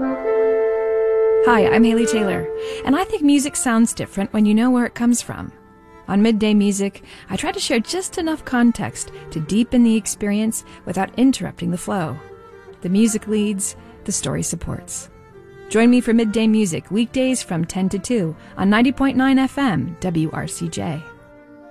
Hi, I'm Haley Taylor, and I think music sounds different when you know where it comes from. On Midday Music, I try to share just enough context to deepen the experience without interrupting the flow. The music leads, the story supports. Join me for Midday Music weekdays from 10 to 2 on 90.9 FM WRCJ.